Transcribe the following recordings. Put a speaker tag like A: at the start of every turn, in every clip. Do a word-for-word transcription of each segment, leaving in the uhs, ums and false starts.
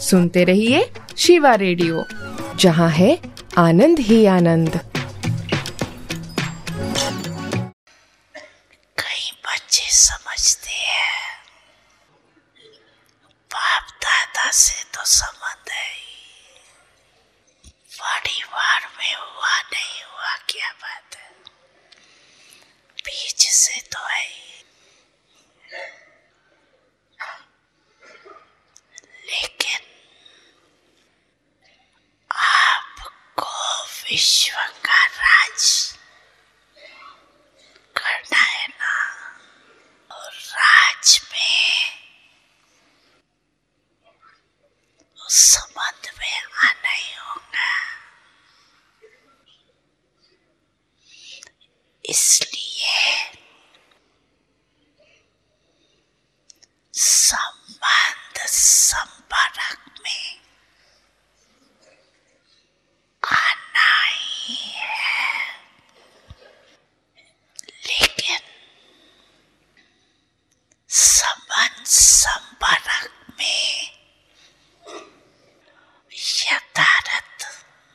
A: सुनते रहिए शिवा रेडियो, जहाँ है आनंद ही आनंद।
B: कई बच्चे समझते हैं बाप दादा से तो संबंध है, परिवार में हुआ नहीं हुआ क्या बात है, बीच से तो है। लेकिन आपको विश्व का राज करना है ना, और राज में उस संबंध में आना ही होगा। इसलिए संबंध संपर्क में आना ही है, लेकिन संबंध संपर्क में यथार्थ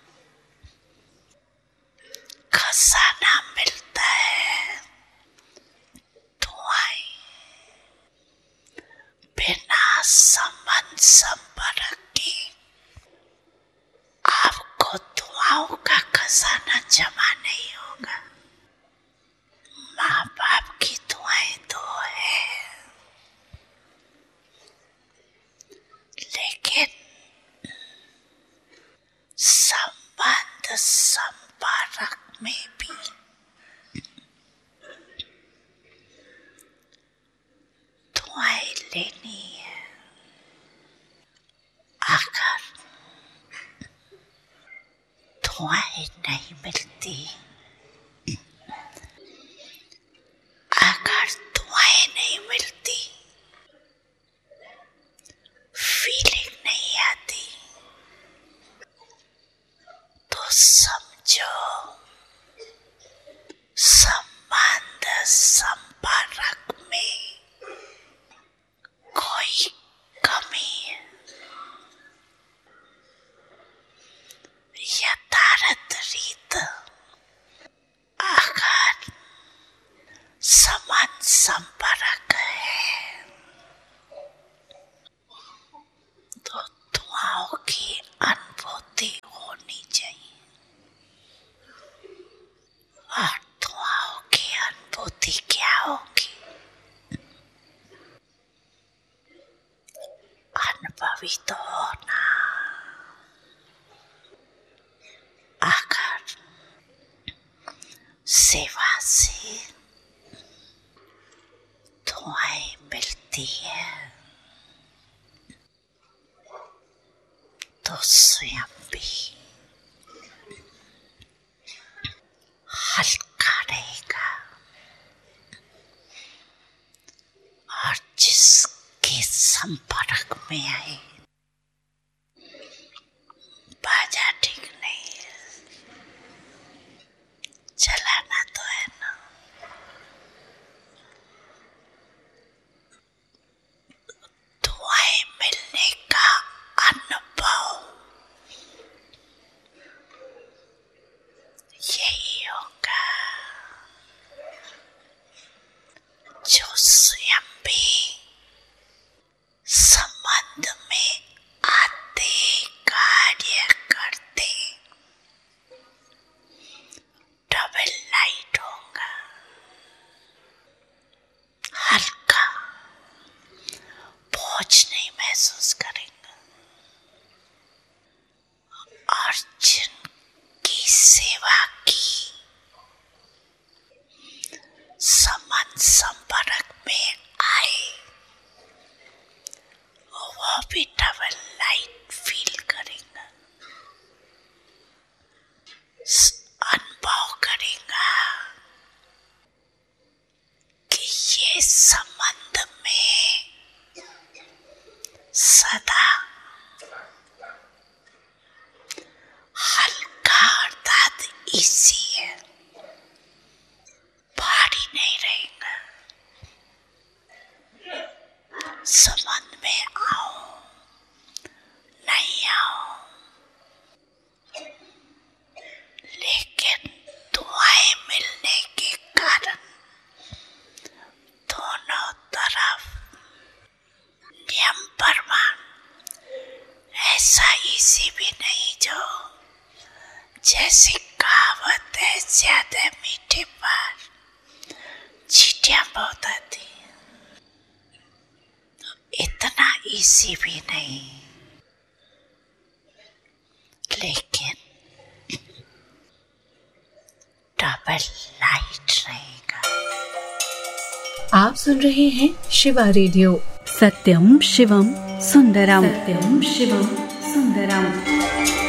B: खजाना मिलता है। धुआं बिना संबंध संपर्क के आपको दुआओं का खजाना जमा नहीं होगा। माँ बाप की दुआएं तो है, लेकिन संबंध संपर्क में भी दुआएं लेनी है। अगर दुआएं नहीं मिलती, अगर दुआएं नहीं मिलती, फीलिंग नहीं आती, तो समझो संबंध संपर्क में कोई कमी है। यथार्थ रीत अगर संबंध संपर्क है तो दुआओं की अनुभूति होनी चाहिए, और दुआओं की अनुभूति क्या होगी? अनुभवी तो होना। अगर सेवा से दुआएं मिलती है तो स्वयं भी हल्का रहेगा, और जिसके संपर्क में आए बाजा ठीक नहीं है, चलाना तो है ना। दुआएं मिलने का अनुभव यही होगा जो स्वयं भी संबंध में आते कार्य करते डबल लाइट होगा, हल्का, बोझ नहीं महसूस करेंगे, और जिनकी सेवा की संबंध संपर्क में आए वो भी डबल लाइट फील करेंगे, अनुभव करेगा कि ये संबंध में सदा हल्का अर्थात इसी है, भारी नहीं रहेगा। संबंध में आओ, ज्यादा मीठे पर चींटियां बहुत आती, इतना इजी भी नहीं, लेकिन डबल लाइट रहेगा।
A: आप सुन रहे हैं शिवा रेडियो।
C: सत्यम शिवम सुंदरम, सत्यम शिवम सुंदरम।